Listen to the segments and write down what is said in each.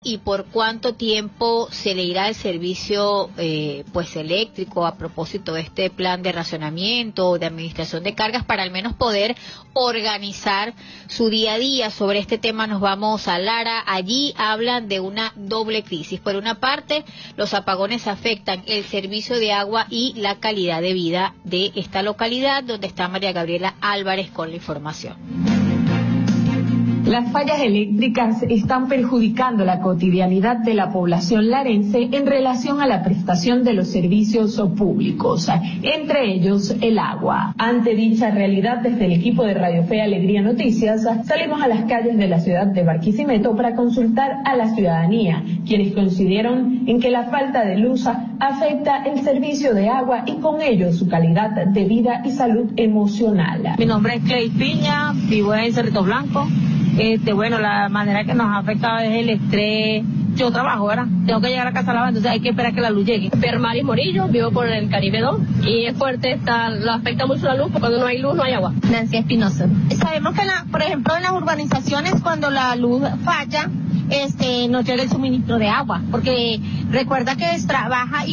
¿Y por cuánto tiempo se le irá el servicio eléctrico a propósito de este plan de racionamiento o de administración de cargas para al menos poder organizar su día a día? Sobre este tema nos vamos a Lara. Allí hablan de una doble crisis. Por una parte, los apagones afectan el servicio de agua y la calidad de vida de esta localidad, donde está María Gabriela Álvarez con la información. Las fallas eléctricas están perjudicando la cotidianidad de la población larense en relación a la prestación de los servicios públicos, entre ellos el agua. Ante dicha realidad, desde el equipo de Radio Fe y Alegría Noticias, salimos a las calles de la ciudad de Barquisimeto para consultar a la ciudadanía, quienes coincidieron en que la falta de luz afecta el servicio de agua y con ello su calidad de vida y salud emocional. Mi nombre es Clay Piña, vivo en Cerrito Blanco. La manera que nos ha afectado es el estrés. Yo trabajo, ¿verdad? Tengo que llegar a casa a lavar, entonces hay que esperar que la luz llegue. Permaris Morillo, vivo por el Caribe 2 y es fuerte, lo afecta mucho la luz, porque cuando no hay luz no hay agua. Nancy Espinosa. Sabemos que, por ejemplo, en las urbanizaciones cuando la luz falla, no llega el suministro de agua, porque recuerda que trabaja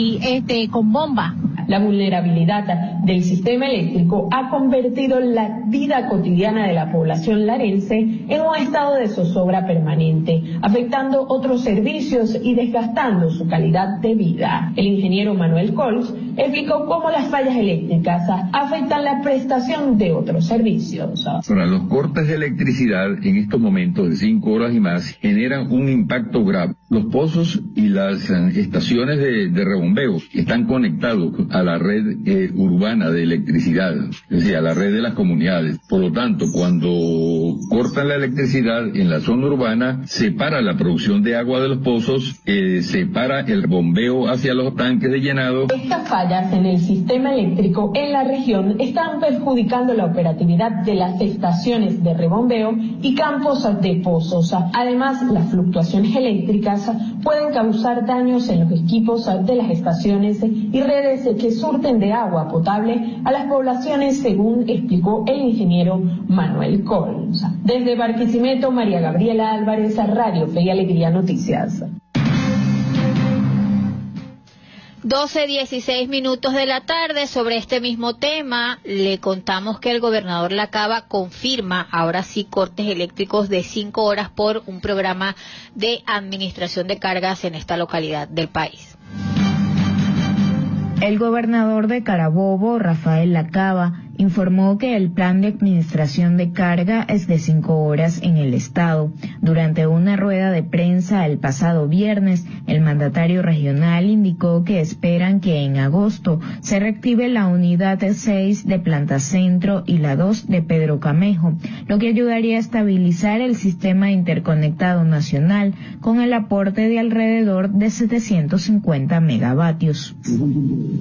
con bomba. La vulnerabilidad del sistema eléctrico ha convertido la vida cotidiana de la población larense en un estado de zozobra permanente, afectando otros servicios y desgastando su calidad de vida. El ingeniero Manuel Cols explicó cómo las fallas eléctricas afectan la prestación de otros servicios. Ahora, los cortes de electricidad en estos momentos de 5 horas y más generan un impacto grave. Los pozos y las estaciones de rebombeo están conectados a la red urbana de electricidad, es decir, a la red de las comunidades. Por lo tanto, cuando cortan la electricidad en la zona urbana, se para la producción de agua de los pozos, se para el bombeo hacia los tanques de llenado. Estas fallas en el sistema eléctrico en la región están perjudicando la operatividad de las estaciones de rebombeo y campos de pozos. Además, las fluctuaciones eléctricas pueden causar daños en los equipos de las estaciones y redes que surten de agua potable a las poblaciones, según explicó el ingeniero Manuel Cols. Desde Barquisimeto, María Gabriela Álvarez, Radio Fe y Alegría Noticias. 12:16 de la tarde. Sobre este mismo tema, le contamos que el gobernador Lacaba confirma ahora sí cortes eléctricos de 5 horas por un programa de administración de cargas en esta localidad del país. El gobernador de Carabobo, Rafael Lacaba, informó que el plan de administración de carga es de 5 horas en el estado. Durante una rueda de prensa el pasado viernes, el mandatario regional indicó que esperan que en agosto se reactive la unidad 6 de Planta Centro y la 2 de Pedro Camejo, lo que ayudaría a estabilizar el sistema interconectado nacional con el aporte de alrededor de 750 megavatios.